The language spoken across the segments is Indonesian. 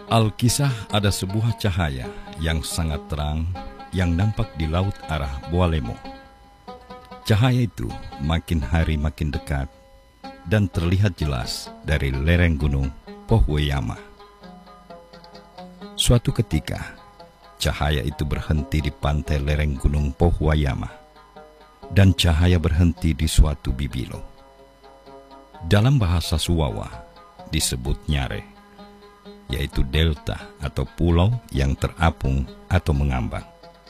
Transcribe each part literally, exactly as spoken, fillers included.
Alkisah ada sebuah cahaya yang sangat terang yang nampak di laut arah Boalemo. Cahaya itu makin hari makin dekat dan terlihat jelas dari lereng gunung Pohweyama. Suatu ketika, cahaya itu berhenti di pantai lereng gunung Pohweyama dan cahaya berhenti di suatu bibilo. Dalam bahasa Suwawa disebut Nyare, yaitu delta atau pulau yang terapung atau mengambang.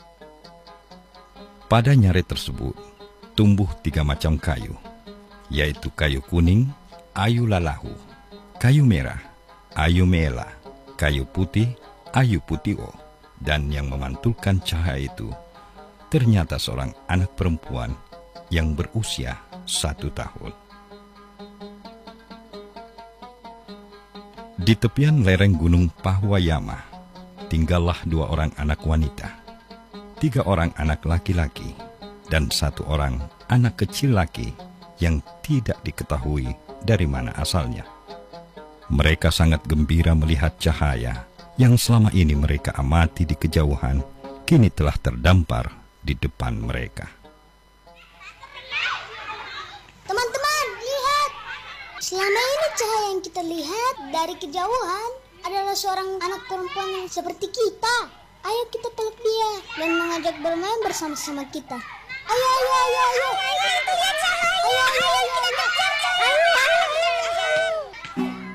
Pada Nyare tersebut tumbuh tiga macam kayu, yaitu kayu kuning, ayu lalahu, kayu merah, ayu mela, kayu putih, ayu putio, dan yang memantulkan cahaya itu ternyata seorang anak perempuan yang berusia satu tahun. Di tepian lereng gunung Pohweyama tinggallah dua orang anak wanita, tiga orang anak laki-laki, dan satu orang anak kecil laki yang tidak diketahui dari mana asalnya. Mereka sangat gembira melihat cahaya yang selama ini mereka amati di kejauhan, kini telah terdampar di depan mereka. Teman-teman, lihat! Selama ini cahaya yang kita lihat dari kejauhan adalah seorang anak perempuan yang seperti kita. Ayo kita peluk dia dan mengajak bermain bersama-sama kita. Ayo, ayo, ayo, ayo. Ayo, ayo, ayo, ayo.